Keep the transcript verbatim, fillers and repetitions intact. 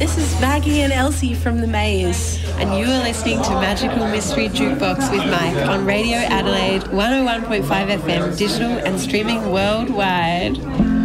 This is Maggie and Elsie from The Maze, and you are listening to Magical Mystery Jukebox with Mike on Radio Adelaide one oh one point five F M, digital and streaming worldwide.